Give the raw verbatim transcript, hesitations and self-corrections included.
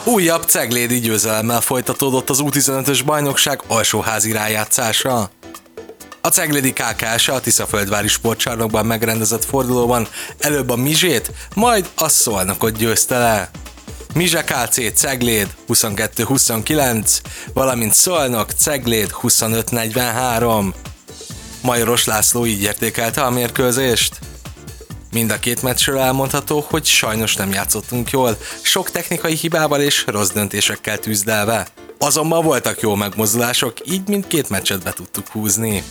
Újabb ceglédi győzelemmel folytatódott az U tizenötös bajnokság alsóházi rájátszása. A ceglédi ká ká es a Tiszaföldvári sportcsarnokban megrendezett fordulóban előbb a Mizsét, majd a Szolnokot győzte le. Mizse ká cé Cegléd huszonkettő huszonkilenc, valamint Szolnok Cegléd huszonöt negyvenhárom. Majoros László így értékelte a mérkőzést. Mind a két meccsről elmondható, hogy sajnos nem játszottunk jól, sok technikai hibával és rossz döntésekkel tűzdelve. Azonban voltak jó megmozdulások, így mindkét meccset be tudtuk húzni.